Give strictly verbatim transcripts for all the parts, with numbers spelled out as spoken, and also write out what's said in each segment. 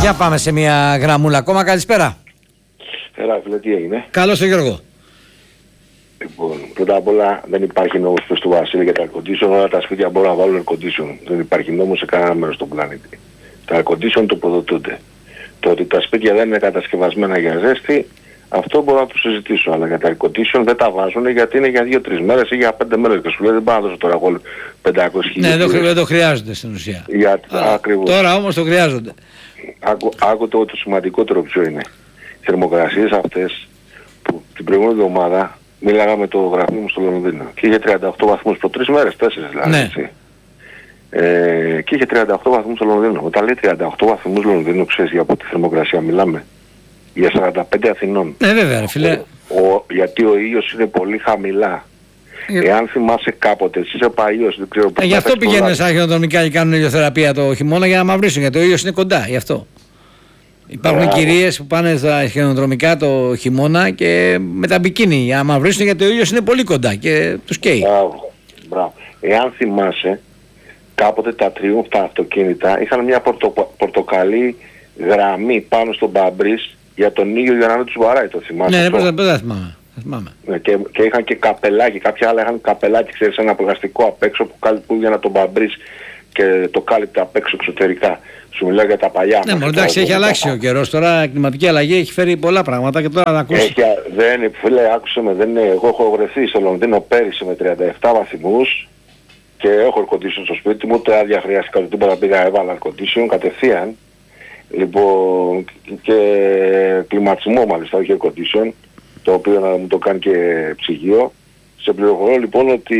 Για πάμε σε μια γραμμούλα ακόμα. Καλησπέρα. Έλα, φίλε, τι έγινε? Καλώς τον Γιώργο. Λοιπόν, πρώτα απ' όλα δεν υπάρχει νόμος πες του Βασίλη για τα air condition. Όλα τα σπίτια μπορούν να βάλουν air condition. Δεν υπάρχει νόμος σε κανένα μέρος στον πλανήτη. Τα air condition τοποθετούνται. Το ότι τα σπίτια δεν είναι κατασκευασμένα για ζέστη, αυτό μπορώ να το συζητήσω. Αλλά για τα air condition δεν τα βάζουν γιατί είναι για δύο τρεις μέρες ή για πέντε μέρες. Και σου λέει δεν πάω να δώσω τώρα εγώ πεντακόσιες χιλιάδες. Ναι, δεν το χρειάζονται στην ουσία. Για... Ακριβώς. Τώρα όμως το χρειάζονται. Άκου, άκου το, το σημαντικότερο ποιο είναι. Οι θερμοκρασίες αυτές που την προηγούμενη εβδομάδα μίλαγα με το γραφείο μου στο Λονδίνο και είχε τριάντα οκτώ βαθμούς προ τρεις μέρες, τέσσερις δηλαδή. Ναι. Έτσι. Ε, και είχε τριάντα οκτώ βαθμούς στο Λονδίνο. Όταν λέει τριάντα οκτώ βαθμούς Λονδίνο, ξέρεις για από τη θερμοκρασία μιλάμε? Για σαράντα πέντε Αθηνών. Ναι, βέβαια, φίλε. Ο, ο, γιατί ο ήλιος είναι πολύ χαμηλά. Ε, Εάν θυμάσαι κάποτε, εσύ είσαι παλιός, δεν ξέρω πώς. Ε, γι' αυτό πηγαίνουν στα χειροδρομικά και κάνουν ηλιοθεραπεία το χειμώνα για να μαυρίσουν. Γιατί ο ήλιος είναι κοντά, γι' αυτό. Υπάρχουν yeah. κυρίες που πάνε στα χειροδρομικά το χειμώνα και με τα μπικίνι για να μαυρίσουν γιατί ο ήλιος είναι πολύ κοντά και τους καίει. Μπράβο, μπράβο. Εάν θυμάσαι, κάποτε τα Triumph τα αυτοκίνητα είχαν μια πορτο, πορτοκαλί γραμμή πάνω στον μπαμπρίς για τον ήλιο για να μην τους βαράει, το θυμάσαι? Ναι, δεν θα θυμάμαι. θυμάμαι. Ναι, και, και είχαν και καπελάκι, κάποια άλλα είχαν καπελάκι, ξέρεις, ένα πλαστικό απ' έξω που, που για να τον μπαμπρίς και το κάλυπτε απ' έξω εξωτερικά. Σου μιλάω για τα παλιά. Ναι, μόνο εντάξει, έχει αλλάξει ο καιρός τώρα. Η κλιματική αλλαγή έχει φέρει πολλά πράγματα και τώρα να ακούσει. Έχει, δεν, φίλε, άκουσε με, δεν είναι. Εγώ έχω βρεθεί στο Λονδίνο πέρυσι με τριάντα επτά βαθμούς και έχω air condition στο σπίτι μου. Τώρα άδεια χρειάστηκα το τίποτα, πήγα, έβαλα air condition κατευθείαν. Λοιπόν, και κλιματισμό μάλιστα, όχι air condition, το οποίο να μου το κάνει και ψυγείο. Σε πληροφορώ λοιπόν ότι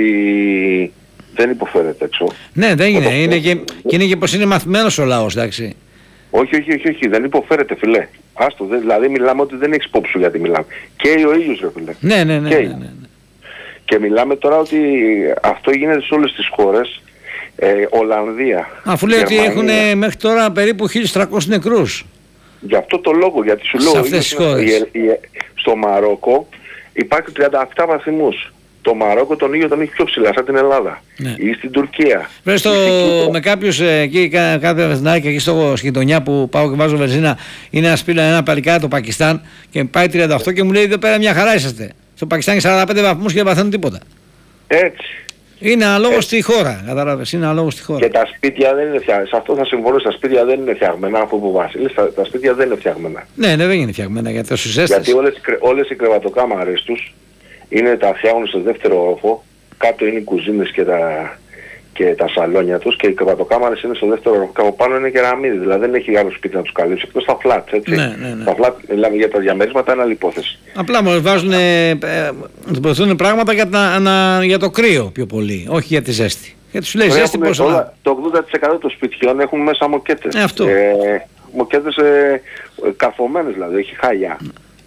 δεν υποφέρεται έξω. Ναι, δεν είναι. Είναι και, και είναι και πως είναι μαθημένος ο λαός, εντάξει. Όχι, όχι, όχι, όχι, δεν υποφέρεται, φιλέ. Άστο, δε, δηλαδή μιλάμε ότι δεν έχεις υπόψη γιατί μιλάμε. Και ο ήλιος, ρε φιλέ. Ναι, ναι, ναι, ναι, ναι, ναι. Και μιλάμε τώρα ότι αυτό γίνεται σε όλες τις χώρες. Ε, Ολλανδία. Αφού λέει ότι έχουν μέχρι τώρα περίπου χίλιους τριακόσιους νεκρούς. Γι' αυτό το λόγο, γιατί σου λέω, σε αυτές τις χώρες. Στο Μαρόκο υπάρχει τριάντα επτά βαθμούς. Το Μαρόκο τον ήλιο τον έχει πιο ψηλά, σαν την Ελλάδα. Ναι. Ή στην Τουρκία. Βρες το με κάποιους ε, εκεί, κάποια βενζινάκια εκεί στο γειτονιά που πάω και βάζω βενζίνα, είναι ένα σπίτι, ένα παλικάρι το Πακιστάν και πάει τριάντα οκτώ και μου λέει εδώ πέρα μια χαρά είσαστε. Στο Πακιστάν σαράντα πέντε βαθμούς και δεν παθαίνουν τίποτα. Έτσι. Είναι αναλόγως στη χώρα, κατάλαβες, είναι αναλόγως στη χώρα. Και τα σπίτια δεν είναι φτιαγμένα. Σε αυτό θα συμφωνήσω, τα σπίτια δεν είναι φτιαγμένα, αφού που Βασίλης, τα, τα σπίτια δεν είναι φτιαγμένα. Ναι, ναι, δεν είναι φτιαγμένα γιατί το ζέστες. Γιατί όλες, όλες οι κρεβατοκάμαρες τους είναι, τα φτιάχνουν στο δεύτερο όροφο, κάτω είναι οι κουζίνες και τα, και τα σαλόνια τους και οι κρεβατοκάμαρες είναι στο δεύτερο όροφο. Και από πάνω είναι κεραμίδι, δηλαδή δεν έχει άλλο σπίτι να τους καλύψει, εκτός τα flats, έτσι. Ναι, ναι, ναι. Τα flats, δηλαδή για τα διαμερίσματα είναι άλλη υπόθεση. Απλά μόλις βάζουν, ε, ε, βοηθούν πράγματα για, τα, να, για το κρύο πιο πολύ, όχι για τη ζέστη. Γιατί σου λέει ζέστη πώς θα... Το ογδόντα τοις εκατό των σπιτιών έχουν μέσα μοκέτες. Ε, αυτό. Ε, μοκέτες ε, καρφωμένες δηλαδή, έχει χάλια.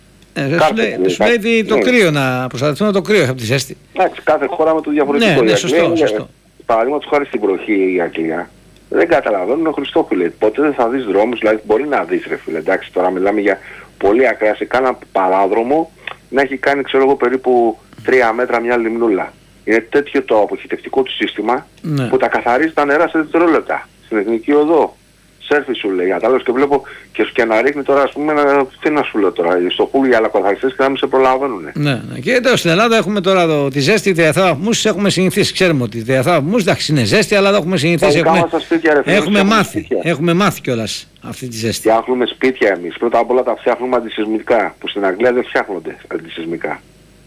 Ε, σου λέει, σου λέει τι, το ναι. κρύο να προστατευτούν το κρύο από τη ζέστη. Εντάξει, κάθε χώρα με το διαφορετικό. Ναι, ναι, σωστό, σωστό. Παραδείγματος χάρη στην προχή η Αγγλία, δεν καταλαβαίνουν ο Χριστόφιλε. Ποτέ δεν θα δεις δρόμους, δηλαδή μπορεί να δεις ρε φίλε. Εντάξει, τώρα μιλάμε για πολύ ακραία, σε κάνα παράδρομο να έχει κάνει ξέρω εγώ περίπου τρία μέτρα μια λιμνούλα. Είναι τέτοιο το αποχητευτικό του σύστημα ναι. που τα καθαρίζει τα νερά σε δευτερόλεπτα. Στην εθνική οδό. Σέρφι σου λέει, κατάλαβες και βλέπω και, και να ρίχνει τώρα ας πούμε, να, τι να σου λέω τώρα, στο πουλί για καθαριστές και να μην σε προλαβαίνουνε. Ναι, ναι. Και εδώ στην Ελλάδα έχουμε τώρα το, τη ζέστη, τριάντα βαθμούς, έχουμε συνηθίσει, ξέρουμε ότι τριάντα βαθμούς, εντάξει είναι ζέστη, αλλά εδώ έχουμε συνηθίσει, έχουμε, σπίτια, ρε, έχουμε μάθει, σπίτια. έχουμε μάθει κιόλας αυτή τη ζέστη. Φτιάχνουμε σπίτια εμείς, πρώτα απ' όλα τα φτιάχνουμε αντισυσμικά, που στην Αγγλία δεν φτιάχνονται αντισυσμικά.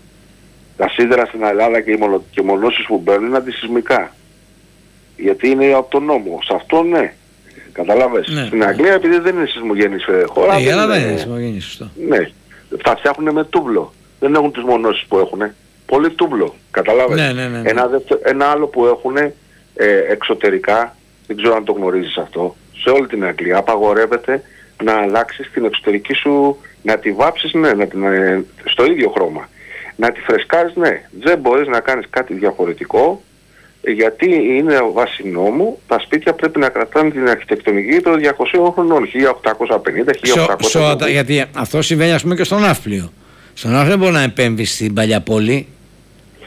Τα σίδερα στην Ελλάδα και οι, μονο, και οι μονώσεις που μπαίνουν είναι αντισυσμικά. Γιατί είναι από τον νόμο, σε αυτό ναι. Καταλάβες. Ναι, στην Αγγλία ναι. επειδή δεν είναι σεισμογενής χώρα. Ναι, αλλά δεν είναι σεισμογενής, σωστό. Ναι. Τα φτιάχνουν με τούβλο. Δεν έχουν τις μονώσεις που έχουν. Πολύ τούβλο. Καταλάβες. Ναι, ναι, ναι, ναι. Ένα, δεύτερο, ένα άλλο που έχουν ε, εξωτερικά, δεν ξέρω αν το γνωρίζεις αυτό, σε όλη την Αγγλία απαγορεύεται να αλλάξεις την εξωτερική σου, να τη βάψεις, ναι, να την, ε, στο ίδιο χρώμα. Να τη φρεσκάρεις, ναι. Δεν μπορείς να κάνεις κάτι διαφορετικό. Γιατί είναι βάση νόμου, τα σπίτια πρέπει να κρατάνε την αρχιτεκτονική των διακοσίων χρονών, χίλια οκτακόσια πενήντα με χίλια οκτακόσια πενήντα. Γιατί αυτό συμβαίνει ας πούμε και στον Ναύπλιο. Στον Ναύπλιο μπορεί να επέμβει στην παλιά πόλη.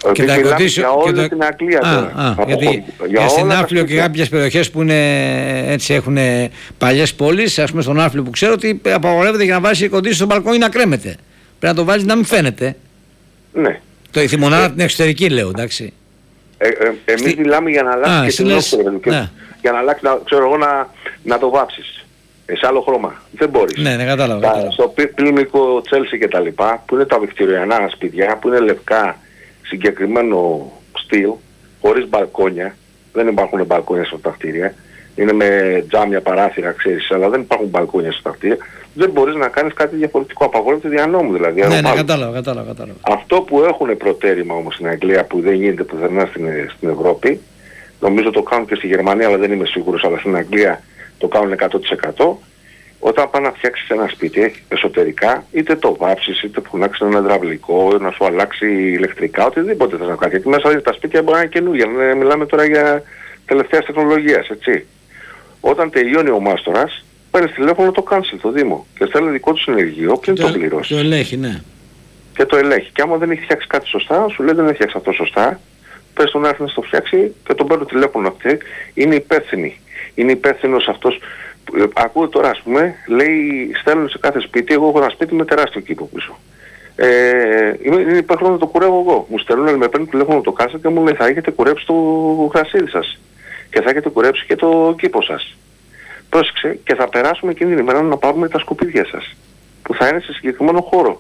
Και τα κοντήσει για όλη την Αγγλία τώρα. Α, Από, γιατί για στην όλα Άφλιο και κάποιες περιοχές που είναι, έτσι, έχουν παλιές πόλεις, ας πούμε στον Άφλιο που ξέρω ότι απαγορεύεται για να βάζει κοντήσει στο μπαλκόνι να κρέμεται. Πρέπει να το βάζει να μην φαίνεται. Ναι. Το ηθιμονάρα ε, την εξωτερική λέω, εντάξει. Ε, ε, εμείς Στη... μιλάμε για να αλλάξει Α, και την λες... ναι. Για να αλλάξει, να, ξέρω εγώ, να, να το βάψεις. Ε, σε άλλο χρώμα. Δεν μπορείς. Ναι, ναι, κατάλαβα. Τα, κατάλαβα. στο πλημμικό Τσέλσι και τα λοιπά, που είναι τα βικτηριανά σπίτια, που είναι λευκά, συγκεκριμένο στυλ, χωρίς μπαλκόνια. Δεν υπάρχουν μπαλκόνια στα τα κτίρια. Είναι με τζάμια, παράθυρα, ξέρεις, αλλά δεν υπάρχουν μπαλκόνια στα κτίρια. Δεν μπορείς να κάνεις κάτι διαφορετικό. Απαγορεύεται δια νόμου δηλαδή. Ναι, ναι, κατάλαβα, κατάλαβα, κατάλαβα. Αυτό που έχουν προτέρημα όμως στην Αγγλία, που δεν γίνεται πουθενά στην, στην Ευρώπη, νομίζω το κάνουν και στη Γερμανία, αλλά δεν είμαι σίγουρος, αλλά στην Αγγλία το κάνουν εκατό τοις εκατό. Όταν πάνε να φτιάξεις ένα σπίτι εσωτερικά, είτε το βάψεις, είτε φωνάξεις ένα υδραυλικό, να σου αλλάξει ηλεκτρικά, οτιδήποτε θες να κάνεις. Γιατί μέσα τα σπίτια μπορεί να είναι καινούργια, μιλάμε τώρα για τελευταίας τεχνολογίας, έτσι. Όταν τελειώνει ο μάστορας, παίρνεις τηλέφωνο το cancel, το Δήμο, και στέλνει δικό του συνεργείο, πριν το, το πληρώσει. Το ελέγχει, ναι. Και το ελέγχει. Και άμα δεν έχει φτιάξει κάτι σωστά, σου λέει δεν έχει φτιάξει αυτό σωστά, πες τον έρθει να το φτιάξει και τον παίρνω τηλέφωνο αυτή. Είναι υπεύθυνη. Είναι υπεύθυνος αυτός. Ακούω τώρα, ας πούμε, λέει, στέλνουν σε κάθε σπίτι, εγώ έχω ένα σπίτι με τεράστιο κήπο πίσω. Ε, είναι υπεύθυνο να το κουρεύω εγώ. Μου στέλνουν, με παίρνουν τηλέφωνο το cancel και μου λέει θα έχετε κουρέψει το γρασίδι σας. Και θα έχετε κουρέψει και το κήπο σας. Πρόσεξε, και θα περάσουμε εκείνη την ημέρα να πάρουμε τα σκουπίδια σας. Που θα είναι σε συγκεκριμένο χώρο.